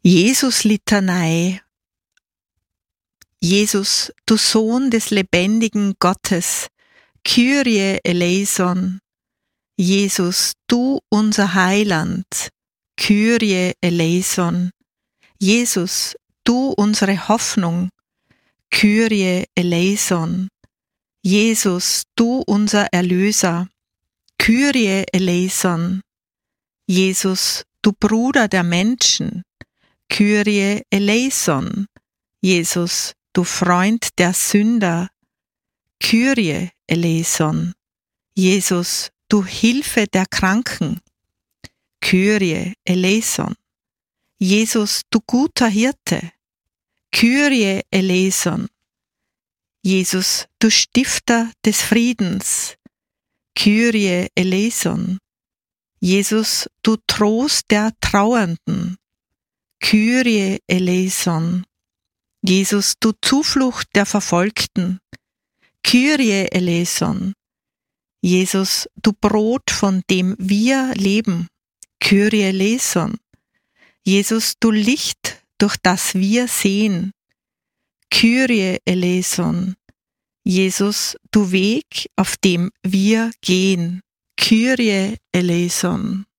Jesus-Litanei. Jesus, du Sohn des lebendigen Gottes, Kyrie eleison. Jesus, du unser Heiland, Kyrie eleison. Jesus, du unsere Hoffnung, Kyrie eleison. Jesus, du unser Erlöser, Kyrie eleison. Jesus, du Bruder der Menschen, Kyrie eleison. Jesus, du Freund der Sünder, Kyrie eleison. Jesus, du Hilfe der Kranken, Kyrie eleison. Jesus, du guter Hirte, Kyrie eleison. Jesus, du Stifter des Friedens, Kyrie eleison. Jesus, du Trost der Trauernden, Kyrie eleison. Jesus, du Zuflucht der Verfolgten, Kyrie eleison. Jesus, du Brot, von dem wir leben, Kyrie eleison. Jesus, du Licht, durch das wir sehen, Kyrie eleison. Jesus, du Weg, auf dem wir gehen, Kyrie eleison.